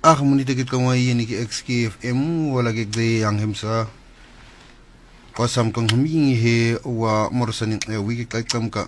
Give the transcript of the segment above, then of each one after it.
muni tegit kawai ni ki XKFM wala gigde yang hemsa kasam kang humingi he wa morsanin wiki kaikam ka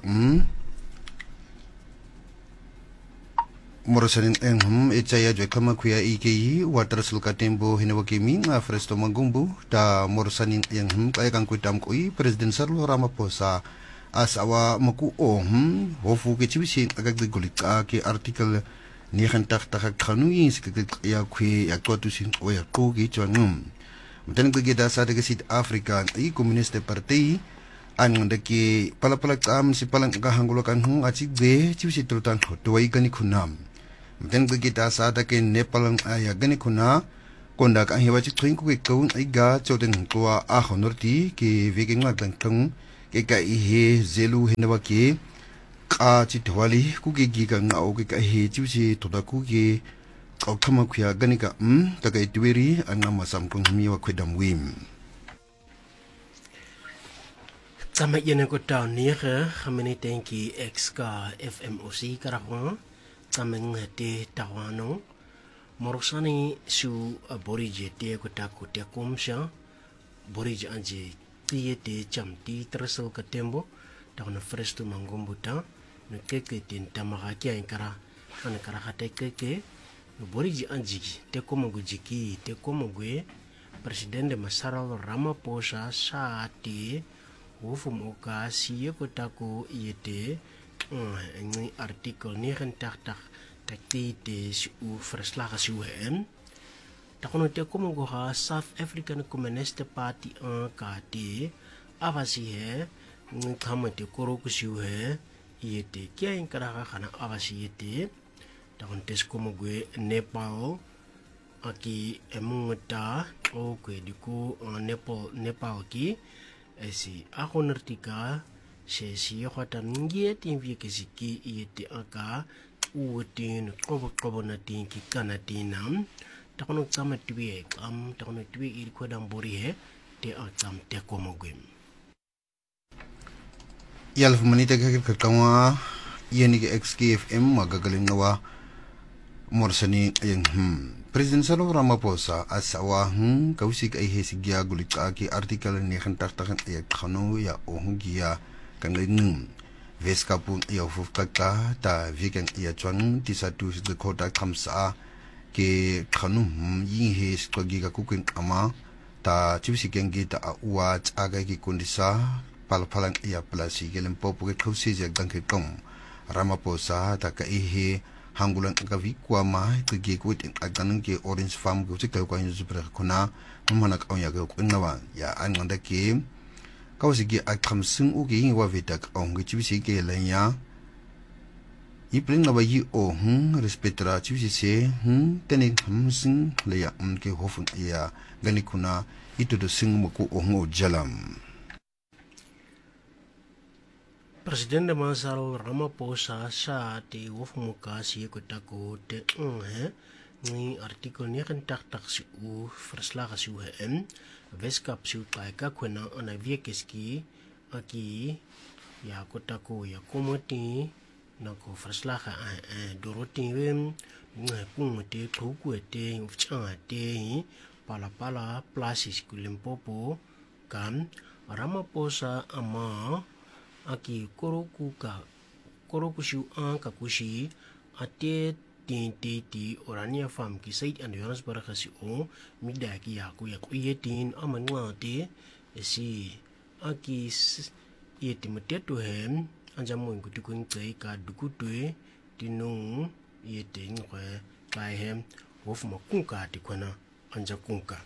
morsanin echaya jo kama kuya iki water sulka tembo hinawaki minga fresto magumbu da morsanin yang kaya kang kuitam koi Presiden Cyril Ramaphosa asawa maku hofu ke chibisi agak de golika ke artikel ni khantak tak khanui sikak ya khui ya to tusin o ya ko gi changum meten ke da sa de sit Africa I Communist Party an de ke pala kam si palang ka hangulo kan achi de chibisi trutan hotoi gani khunam meten ke da sa de ke Nepal ya gani khuna konda ka hewa chi thing ku ke kaun ai ga choden ko a honorti ke veking ma tang tang ke ka he zelu hinwa ke ka chi thwali ku ke gi ka ngau ke ka he chu chi thoda ku ke ka khama khya gani ka ta kai tweri anna masam kung mi wa khwedam wim tama yene ko ta ni ge khamene tenki x ka FMOC ka ra tama ngate tawano morosani su borije te ko ta ko te komsha borije anje tiye te cham ti tresel ka tembo ta na fresto mangombuta no keke tin tamaka kya inkara ana kara hate keke no boriji anjiki te komo gujiki te komo gue Presidente Cyril Ramaphosa saati hofum oka siye ko tako yete ni artikel 89 takti te u verslagen su hen takono te komo go ha South African Communist Party KT avasi he ni kama te koroku su he yete kia inkara kana avasi yete takon tes komo gue Nepal aki emungta o kwe diku Nepal ki esi ako nertika se si yohatan ngiet invie kesiki yete aka utin kobo natin ki kanatinam takono kama tue takono tue iri kodam bori he te akam te komo gue yalf manita ke kawa yeni ke XKFM magagalin nawa morsani ayang Presiden Cyril Ramaphosa asawa kausik ay hesigya gulika ki artikel ni khantak ay khano ya ohungiya kanglin veskapun ya fufkaka ta vegan ya chwan tisatu de kota khamsa ke khanu yin he skogi ka kukin ama ta chibisi gengi ta wa chaga ki kundisa palpalang ya plasi gelem popu ke khausi je dangke kom Ramaphosa ta ka he hangulan ka vikwa ma ke ko tin aganang ke orange farm ko sikta ko yin zubra khona manak awya ko nawa ya an nganda ke kawsigi akham sing u ge wa vitak ong ge chibisi ke lanya ipring na ba yi o respetra chibisi se tene sing le ya ke hofun ya gani kuna itu do sing mo ko o jalam Presidente Cyril Ramaphosa saati wofmuka siye ko tako te ni artikel 89 si u verslagen si hem weskap si ka kwena ana viekeski aki ya ko tako ya komoti na ko verslagen doroti wem kumete kukwete uchate pala plasis kulimpopo kan Ramaphosa ama aki korokushu kakushi ate ti orania fam ki sait and Johannesburg kasi o midaki yaku ya kuyetin amanwate esi aki yeti mateto hem anjamu ngutukun tsai ka dukutwe tinung yeti ngwe kai hem hofuma kunka tikwana anja kunka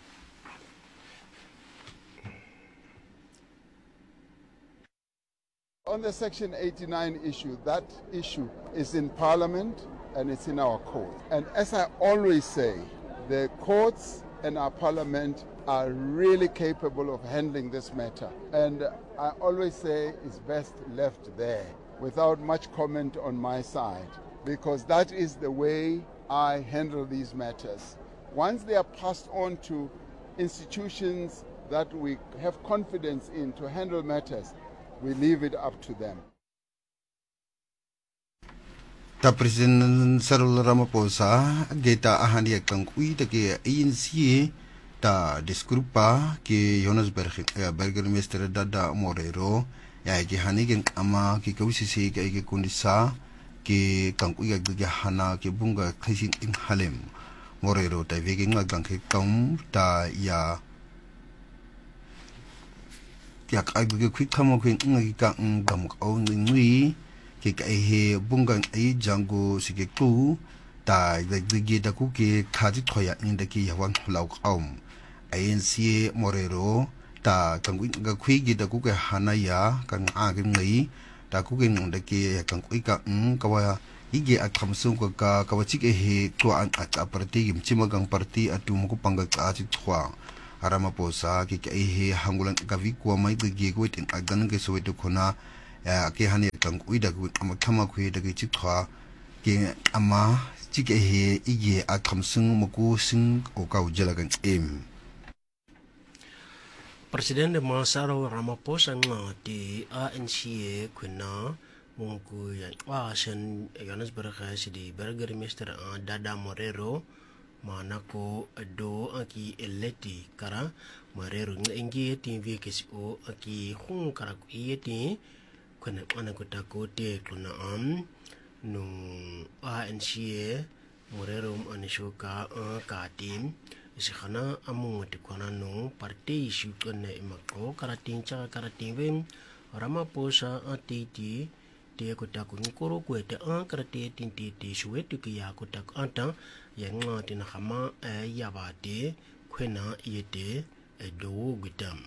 On the Section 89 issue, that issue is in Parliament and it's in our court. And as I always say, the courts and our Parliament are really capable of handling this matter. And I always say it's best left there without much comment on my side, because that is the way I handle these matters. Once they are passed on to institutions that we have confidence in to handle matters, we leave it up to them. Ta President Cyril Ramaphosa geta ahani kankui ta ke ANC ta disgrupa ke Johannesburg burgemeester Dada Morero ya ke hani gen ama ke kausisi ke kundisa ke kankui ga hana ke bunga khasin in Halem Morero ta vege ngagang ke kaum ta ya ka ga kwit kamo ke ngi ka ngam ko ngi ke he bungang ai jango sike ku ta ge da ku ke khaji thoya inda ki yawan lau qaum ANC Morero ta kangui ga khwi ge da ku ke hanaya kan a ge ngai ta ku ge nong da ke kangui ka kawa ige athamsung ka kawachi ke he to an a party gim chimagang party atum ku panga ka chi thwa Ramaphosa ke he hangulan ka vi ko mai ge ko tin agan ke so to khona ke hani kang uida ku amathama khu da ke chikha ke ama chike he ige athamsung muku sing o ka ujalagan em President Masaro Ramaphosa nga di ANC kuna mungku ya wasen Johannesburg di burgemeester Dada Morero manako do aki eleti kara Morero ngi TV KSO aki khung kara ku yeti kuna ana kota kote kuna no ANC Morero anishoka ka team isikhana amu tikwana no party issue kana imako karating cha karating vem Ramaphosa atiti te kota ku ngoro ku te karate tinti ti suwetu ki ya kota anta yang tin khama ya bate khwena yete do gutam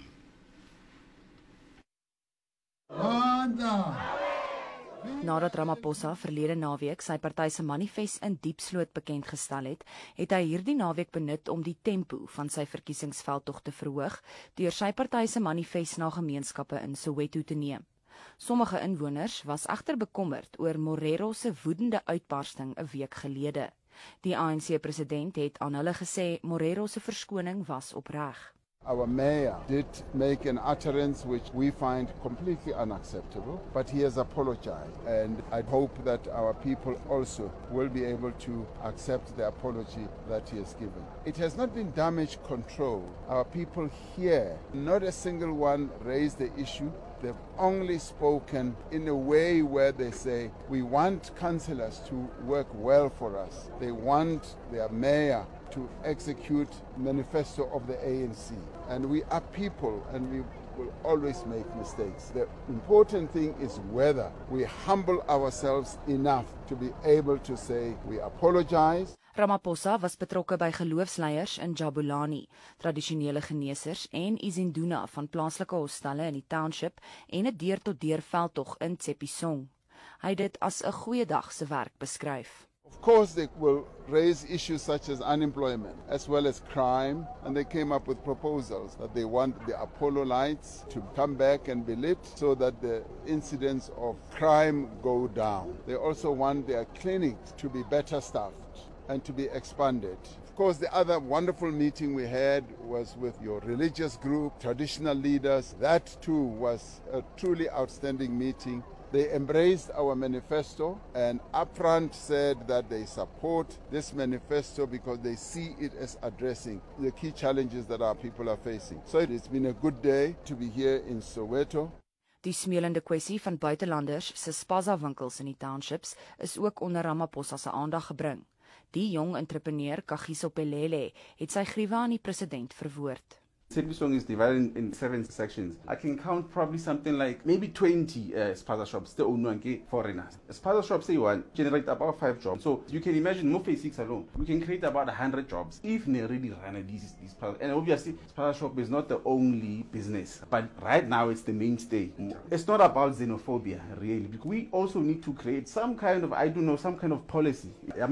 Nadat Ramaphosa verlede naweek sy party se manifest in Diepsloot bekend gestel het, het hy hierdie naweek benut om die tempo van sy verkiesingsveldtog te verhoog deur sy party se manifest na gemeenskappe in Soweto te neem. Sommige inwoners was egter bekommerd oor Morero se woedende uitbarsting 'n week gelede. Die ANC-president het aan hulle gesê Morero se verskoning was opreg. Our mayor did make an utterance which we find completely unacceptable, but he has apologized, and I hope that our people also will be able to accept the apology that he has given. It has not been damage control. Our people here, not a single one raised the issue. They've only spoken in a way where they say, we want councillors to work well for us. They want their mayor to execute manifesto of the ANC. And we are people and we will always make mistakes. The important thing is whether we humble ourselves enough to be able to say we apologize. Ramaphosa was betrokke by geloofsleiers in Jabulani, tradisionele geneesers en Izinduna van plaaslike hostelle in die township en 'n deur-tot-deur veldtog in Tshepisong. Hy het dit as 'n goeie dag se werk beskryf. Of course, they will raise issues such as unemployment as well as crime, and they came up with proposals that they want the Apollo lights to come back and be lit so that the incidents of crime go down. They also want their clinics to be better staffed and to be expanded. Of course, the other wonderful meeting we had was with your religious group, traditional leaders. That too was a truly outstanding meeting. They embraced our manifesto and upfront said that they support this manifesto because they see it as addressing the key challenges that our people are facing. So it's been a good day to be here in Soweto. Die smeulende kwessie van buitelanders se spaza winkels in die townships is ook onder Ramaphosa se aandag gebring. Die jong entrepreneur Kagiso Pelele het sy griewe aan die president verwoord. Tshepisong is divided in 7 sections. I can count probably something like maybe 20 spaza shops, the only foreigners. Spaza shops, say one, generate about 5 jobs. So you can imagine, no phase 6 alone, we can create about 100 jobs if they really run these spaza. And obviously, spaza shop is not the only business, but right now it's the mainstay. It's not about xenophobia, really, because we also need to create some kind of, some kind of policy.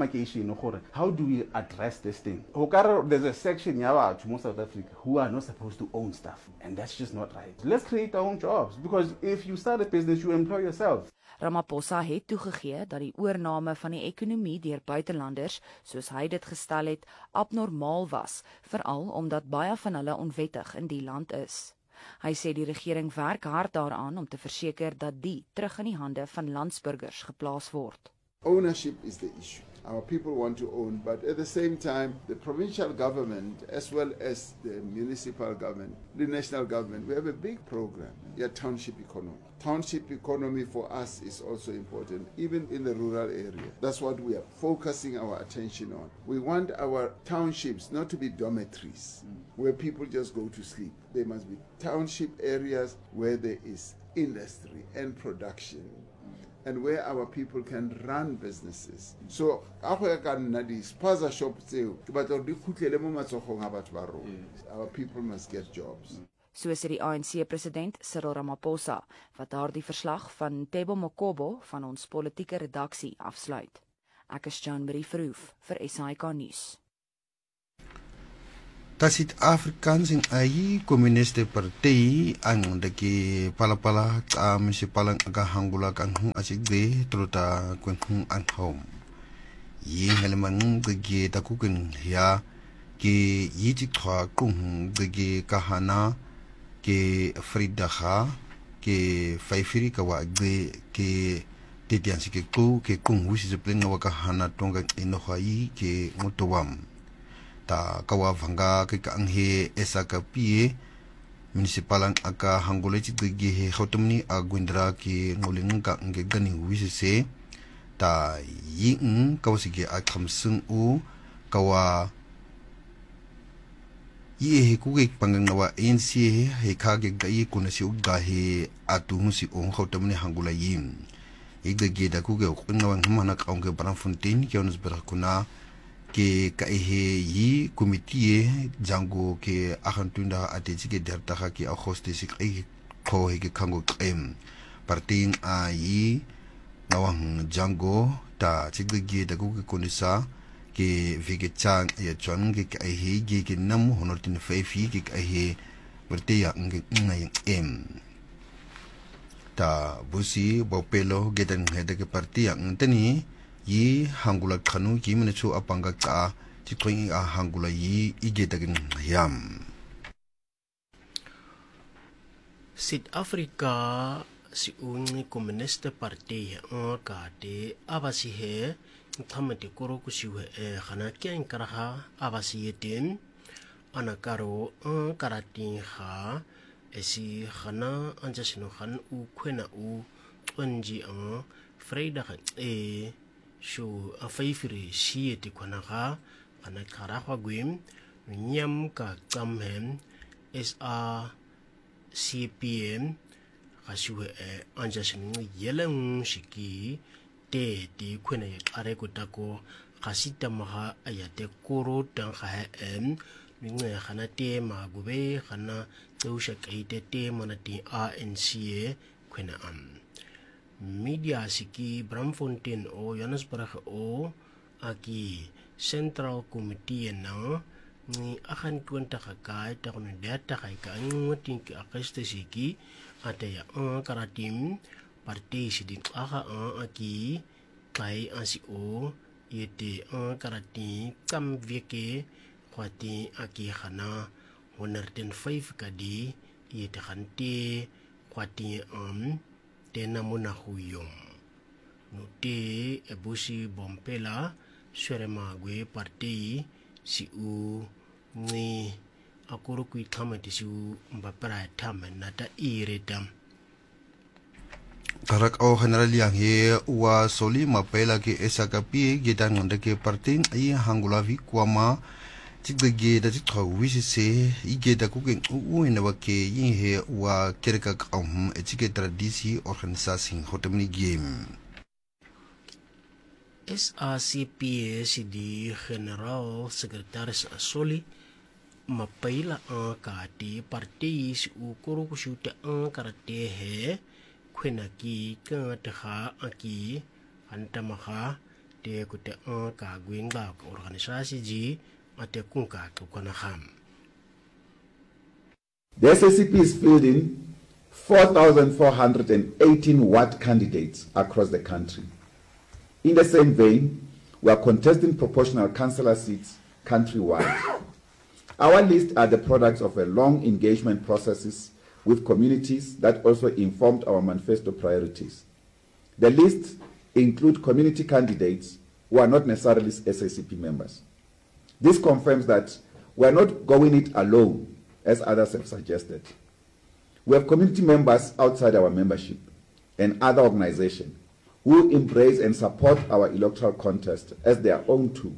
How do we address this thing? There's a section in South Africa who are not supposed to own stuff, and that's just not right. Let's create our own jobs, because if you start a business, you employ yourself. Ramaphosa het toegegee dat die oorname van die ekonomie deur buitelanders, soos hy dit gestel het, abnormaal was, veral omdat baie van hulle onwettig in die land is. Hy sê die regering werk hard daaraan om te verseker dat die terug in die hande van landsburgers geplaas word. Ownership is the issue. Our people want to own, but at the same time, the provincial government, as well as the municipal government, the national government, we have a big program, township economy. Township economy for us is also important, even in the rural area. That's what we are focusing our attention on. We want our townships not to be dormitories where people just go to sleep. They must be township areas where there is industry and production, and where our people can run businesses. So, our people must get jobs. So sê die ANC-president Cyril Ramaphosa, wat daardie verslag van Tebo Mokobo van ons politieke redaksie afsluit. Ek is Jean-Marie Verhoef vir SAK nuus. Tasit Afrikaans in ai Communiste Party ang daki palapala ka munisipalang agahangula kan hung asigde trota kun hung an home. Yi heleman dagi takukin ya ke yi tikwa kung dagi kahana ke Fridaha ke Faifiri kawa agde ke tetian ke kung wisi seplenga wakahana tonga inohai ke ngotowam. Ta kawa vanga ke kaanghe SAKP munisipalang aka hangule chidgi he khotumni agwindra ke ngoling ka nge gani wisese ta yin kawsige akhamsung u kawa ye he ku ge pangang nawa ANC he kha ge gai kunasi ugga he atu si on khotumni hangula yin igge da ku ge kunwa hmana kaunge Braamfontein ke ons berakuna ke kaihe yi komitie jango ke ahantunda atetsike dertaga ke agosto sik ai ko ke kango krem parting a yi nawang jango ta chigge da ku ke konisa ke vegechang ya chon ke kaihe ke nam honortin feifi ke kaihe bertia ngai em ta busi bopelo gedan hede ke partia ngteni yi hangula khanu ki mene chu apanga ka chitring a hangula yi igedagin yam South Africa si unni Communiste Party ka te abasi he thamate koro kusiwe khana kyan karaha abasi yetin anakaro karatin ha esi khana anjasino khan u khwena u onji Freida shu a Faifiri shi ti kwanaga ana karaha gwim nyam ka kamhem SA CPM kashu anjasin yelang shiki te ti kwena are kutako kasita maha ayate koro tang ha ninge khana te magube khana teusha kaite te manati ANC kwena media siki Braamfontein o Johannesburg o aki Central Committee na ni akan kwenta kakai ta kun data kai ka ngotin ki akeste siki ate ya karatim party sidin aka aki kai ansi o yete karati kam vieke kwati aki khana 105 kadi yete khante kwati tena muna huyom note ebusi bompela swerema gwe party si u ni akuru kui thamati si u mbapara thamen nata iretam karak o general yang he wa soli mapela ke SAKP gedan ngonde ke party ai hangula vi kwama chigge da chitho wisise ige da kuken uina wake yin he wa kerka kaum echike tradisi organisasi hotemni game SACP di General Sekretaris Soli mapaila kati parti si ukuru kusuta karate he kwenaki kataha aki antamaha te kute ka gwingba organisasi ji ate kunka kukanaham. The SACP is fielding 4,418 ward candidates across the country. In the same vein, we are contesting proportional councillor seats countrywide. Our lists are the products of a long engagement processes with communities that also informed our manifesto priorities. The list include community candidates who are not necessarily SACP members. This confirms that we are not going it alone, as others have suggested. We have community members outside our membership and other organizations who embrace and support our electoral contest as their own tool.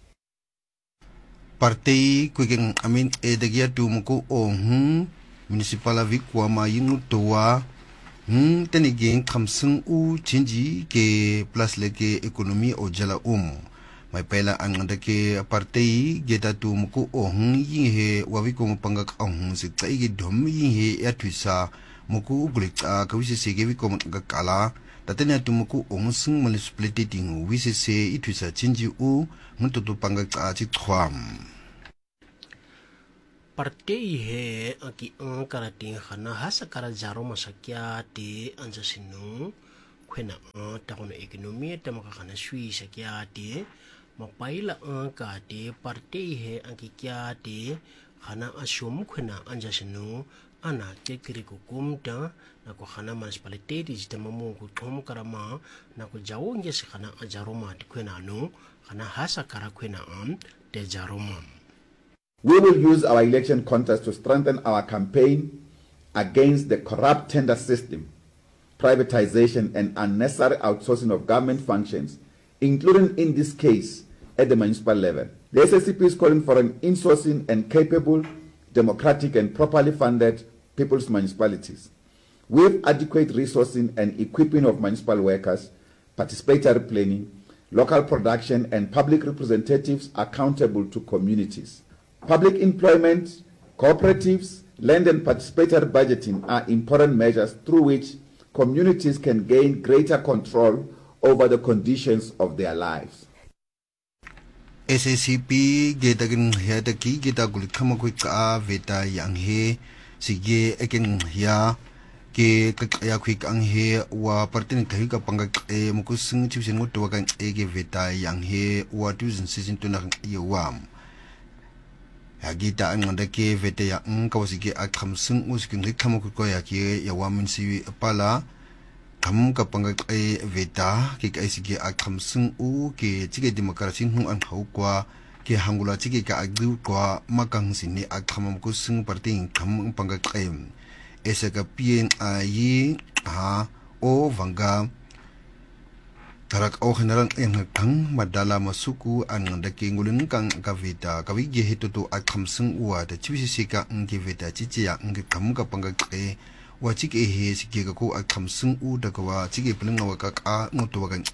Partai kuiking amin edagia tumuku ohun municipal vikwa ma yingu towa tenigeng kamsung u chinji ke plus leke ekonomi o jala mai pela anganda ke partai geta tumuku ohun yinhe waviko mupangak ohun sitai ge dom yinhe yatwisa muku gulika kawisi sege viko mutgakala tatene tumuku ohun sung municipality tingu wisi se itwisa chinji u ngututu pangak chi khwam. Partai he aki karating khana hasa kara jaro masakya te anja sinu khwena takono ekonomi tamaka khana sui sakya te mapaila ka te partai he aki kya te khana asum khwena anja sinu ana tekri ko kumta na ko khana municipality jitamamu ko thom karama na ko jawo nge se khana ajaro ma te khwena no khana hasa kara khwena te jaro ma. We will use our election contest to strengthen our campaign against the corrupt tender system, privatization, and unnecessary outsourcing of government functions, including in this case at the municipal level. The SSCP is calling for an insourcing and capable, democratic, and properly funded people's municipalities, with adequate resourcing and equipping of municipal workers, participatory planning, local production, and public representatives accountable to communities. Public employment, cooperatives, land and participatory budgeting are important measures through which communities can gain greater control over the conditions of their lives. SACP getagin hiataki geta gulikama ka veta yang he sige eken hia ke kakaya quick ang he wa partin kahika pangak mukusing chipsin ngotwa kan ege veta yang he wa 2016 na yawam. Agita anganda ke vete ya kawasiki akhamsung usikin rikamo ko ya ke ya wamin si pala kam kapanga veta ke kaisiki akhamsung u ke chige demokrasi hu an kwa ke hangula chige ka agdu kwa makang sini akhamam ko sung parting kam panga esaka pien ayi ha o vanga tarak o general en kang madala masuku an da kingulun kang kavita kawige hitoto akhamsung uwa da chiwisika nge veta chichia nge kam ka panga wa chike he sike ko akhamsung u da kwa chike plinga wa ka ngoto wa kan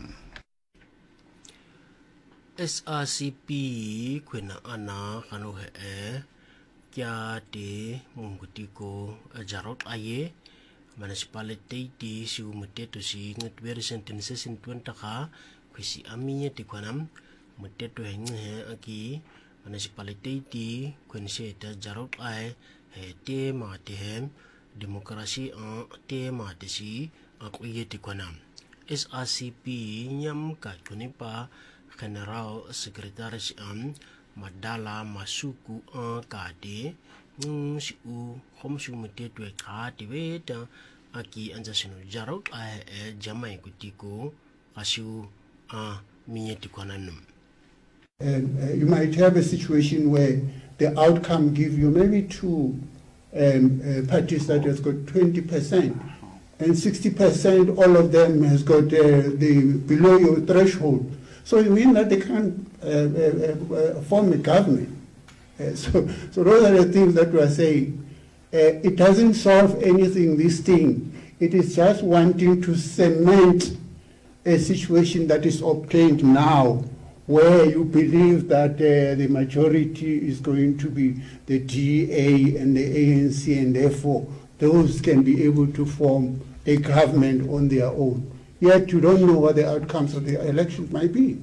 SRCP kwena ana kanu he kya te mungutiko jarot aye municipality di siu muteto si ngatwer sentences in 20 ka kwisi aminye ti kwanam muteto henge aki municipality di kwense ta jarot ai he te ma te hem demokrasi te ma te si akuye ti kwanam SRCP nyam ka kunipa general secretary madala masuku ka de si u homsu muteto ka te weta aki anja sinu jarot ai jamai kutiko asu minyeti kwananum. And you might have a situation where the outcome give you maybe two parties that has got 20% and 60% all of them has got the below your threshold. So you mean that they can't form a government. So those are the things that we are saying. It doesn't solve anything, this thing. It is just wanting to cement a situation that is obtained now, where you believe that the majority is going to be the DA and the ANC, and therefore those can be able to form a government on their own. Yet you don't know what the outcomes of the elections might be.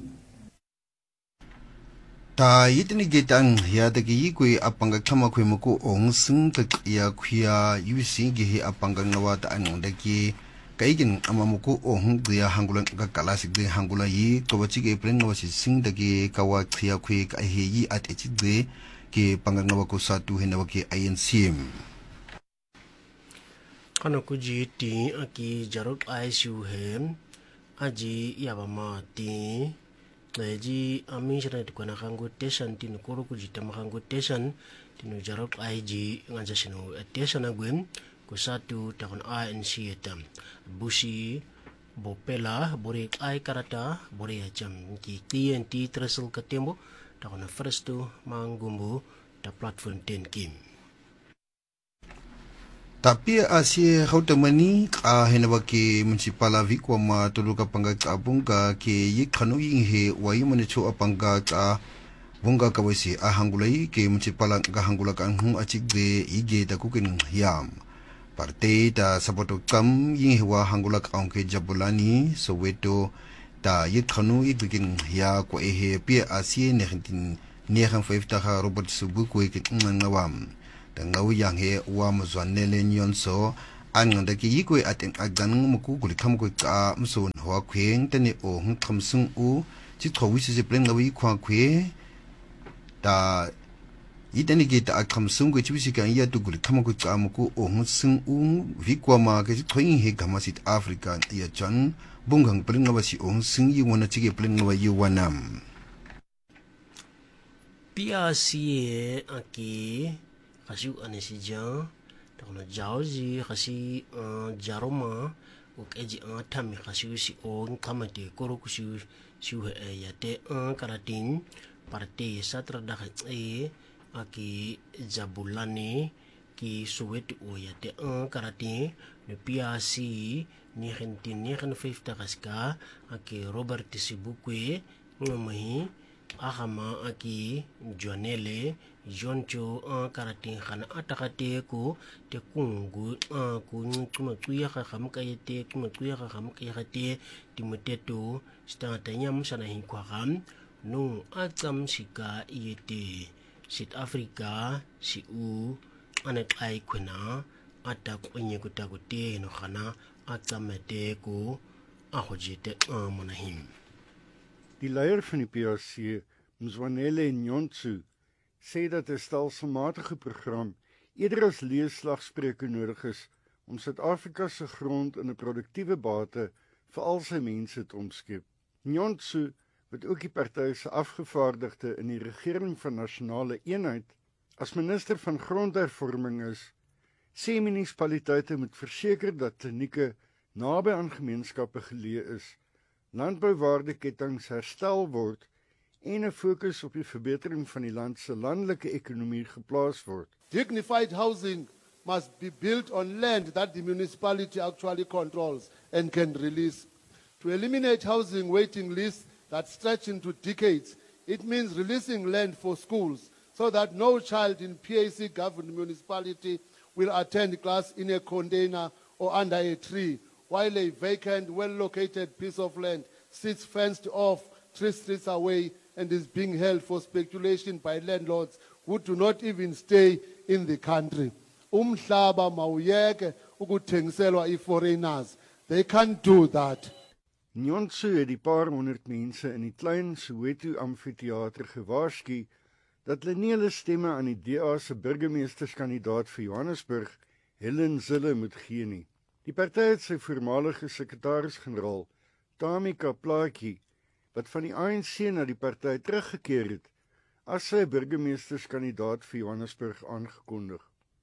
Ta yitini getang ya de gi kui apanga khama khoi mako ong sing ka ya khia yusi gi he apanga nawa ta an de gi kaigin amamuko ong dia hangulan ka kala sig de hangula yi to bachi ge pren no si sing de gi kawa khia khoi ka he yi at echi de ke panga nawa ko sa tu he nawa ke INCM kana ku ji ti aki jarot ISU hem aji yabamati ji aminshret kwana kango station tinu koro kujitama kango station tinu jarok aiji nganja sinu station agwem kusatu takon ANC etam busi bopela bore ai karata bore jam ki TNT tresel katembo takon firstu mangumbu ta platform 10 kim. Tapi asia hautamani henawaki municipala vikwa ma tuluka panga abunga ke yikhanu inhe wayimane cho apanga ka bunga kawasi ahangulai ke municipala ka hangula kan hu achigde ige ta kukin yam parte ta sapoto kam inhe wa hangula ka onke jabulani soweto ta yikhanu igin ya ko ehe pia asia nehan 5 ta Robert Subuku ke ngawam Tangau yang he wa mazwanele nyonso anganda ki yikwe aten agdan muku guli kamko ka mson ho kweng tane o hm khamsung u chi thowi se plan ngawi khwa khwe ta yitani ki ta khamsung ko chi bisi kan ya tu guli kamko ka muku o hm sung u vikwa ma ke chi thoing he gamasit Africa ya chan bungang plan ngawasi o sung yi wona chi ke plan ngawi wanam PRC aki kasi anesija takona jauzi kasi jaroma ukeji tami kasi si on kamate koro kusi si yate karatin parte satra dah aki jabulani ki Soweto o yate karatin ne PRC ni 1950 kaska aki Robert Sibukwe ngamahi ahama aki Joanele Joncho karating khana atakate ko te kungu ku chuma tuya ka khamkayete kuma tuya ka khamkayate timuteto sta tanyam sana hin kwagam no atsam sika yete South Africa si u anak ai kwena atak onye kutakote no khana atsamete ko ahojete monahim. Die leier van die PRC, Mzwanele Nyonsu, sê dat 'n stelselmatige program eerder as leesslagspreuke nodig is om Suid-Afrika se grond in 'n produktiewe bate vir al sy mense te omskep. Nyonsu, wat ook die party se afgevaardigde in die regering van nasionale eenheid as minister van grondhervorming is, sê munisipaliteite moet verseker dat klinieke naby aan gemeenskappe geleë is, landbouwaardeketTINGS herstel word en 'n fokus op die verbetering van die land se landelike ekonomie geplaas word. Dignified housing must be built on land that the municipality actually controls and can release. To eliminate housing waiting lists that stretch into decades, it means releasing land for schools so that no child in PAC-governed municipality will attend class in a container or under a tree, while a vacant, well-located piece of land sits fenced off 3 streets away and is being held for speculation by landlords who do not even stay in the country. Umhlaba mawuyeke ukuthengiselwa i-foreigners. They can't do that. Nyonsu het die paar honderd mense in die klein Soweto amfitheater gewaarsku dat hulle nie hulle stemme aan die DA se burgemeesterskandidaat vir Johannesburg, Helen Zille, moet gee nie. Die party het sy voormalige sekretaris-generaal, Tami Kaplaki, wat van die ANC na die party teruggekeer het, as sy burgemeesterskandidaat vir Johannesburg aangekondig.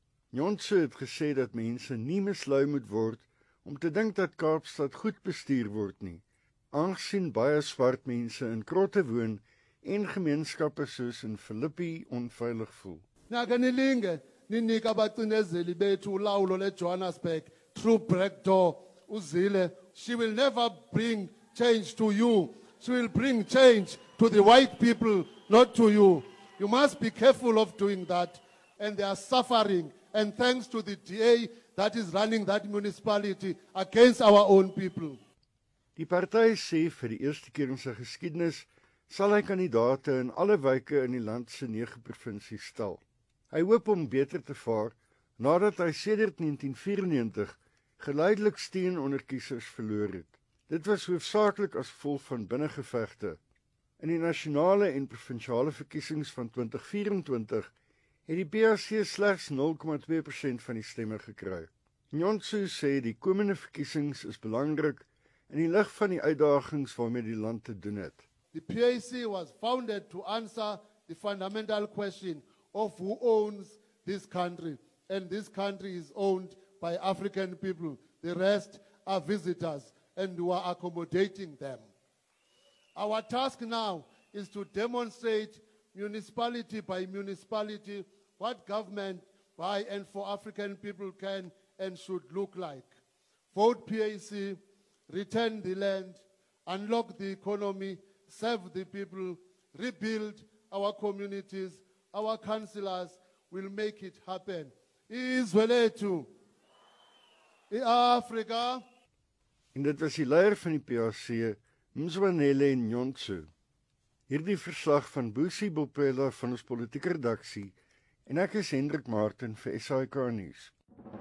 Nyonsu het gesê dat mense nie mislei moet word om te dink dat Kaapstad goed bestuur word nie, aangesien baie swart mense in krotte woon en gemeenskappe soos in Philippi onveilig voel. Nakanilinge ninika abacinezeli bethu ulawulo leJohannesburg through back door uZille. She will never bring change to you. She will bring change to the white people, not to you. You must be careful of doing that. And they are suffering. And thanks to the DA that is running that municipality against our own people. Die party sê vir die eerste keer in sy geskiedenis sal hy kandidate in alle wyke in die land se 9 provinsies stel. Hy hoop om beter te vaar nadat hy sedert 1994 geleidelik steun onder kiesers verloor het. Dit was hoofsaaklik as gevolg van binnengevegte. In die nasionale en provinsiale verkiesings van 2024 het die PAC slegs 0,2% van die stemme gekry. Nyonsu sê die komende verkiesings is belangrik in die lig van die uitdagings waarmee die land te doen het. The PAC was founded to answer the fundamental question of who owns this country. And this country is owned by African people. The rest are visitors, and we are accommodating them. Our task now is to demonstrate municipality by municipality what government by and for African people can and should look like. Vote PAC, return the land, unlock the economy, serve the people, rebuild our communities. Our councillors will make it happen. Izwe lethu, Afrika. En dit was die leier van die PAC, Mzwanele Nyonso. Hierdie verslag van Boesie Bopela van ons politieke redaksie en ek is Hendrik Martin vir SAK Nuus.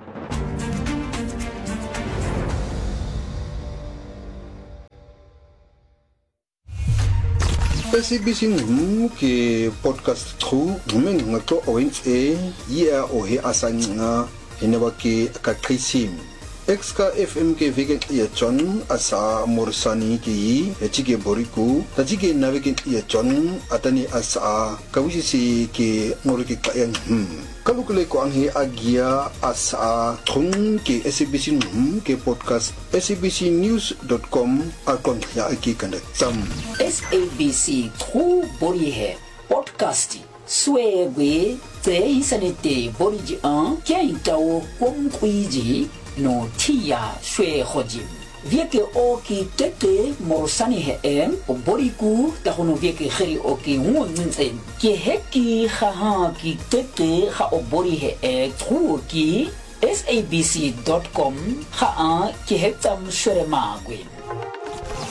SABC ke podcast tru men ngato owens ya o he asanga hineba ke kakrisim Exka FM ke vegen ya John asa Morsani ki echike boriku tajike navegen ya John atani asa kawisi ke ngorike kayang kalukule ko ang he agia asa thung ke SABC ke podcast sabcnews.com akon ya aki kanda tam SABC tru bori he podcast swebe te isanete boriji an kaitao konkuiji no tia shwe hojim vieke oki tete morsani he oboriku tahono vieke kheri oki wonzen ki heki kha ki tete kha obori he truki sabc.com kha ki hetam shwe magwin